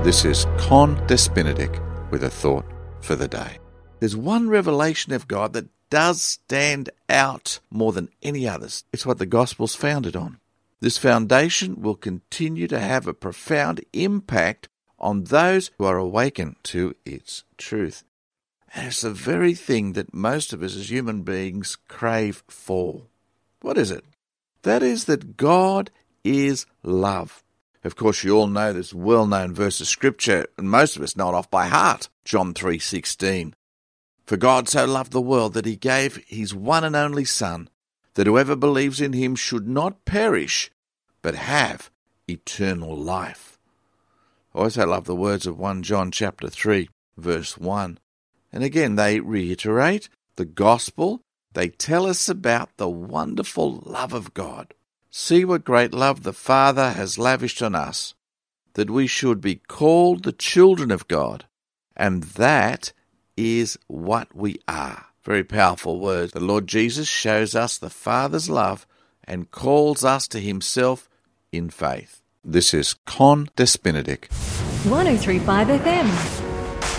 This is Con Despinadic with a thought for the day. There's one revelation of God that does stand out more than any others. It's what the gospel's founded on. This foundation will continue to have a profound impact on those who are awakened to its truth. And it's the very thing that most of us as human beings crave for. What is it? That is that God is love. Of course, you all know this well-known verse of Scripture, and most of us know it off by heart, John 3:16. For God so loved the world that he gave his one and only Son, that whoever believes in him should not perish, but have eternal life. I also love the words of 1 John chapter 3, verse 1. And again, they reiterate the gospel. They tell us about the wonderful love of God. See what great love the Father has lavished on us, that we should be called the children of God, and that is what we are. Very powerful words. The Lord Jesus shows us the Father's love and calls us to himself in faith. This is Con Despinadic. 103.5 FM.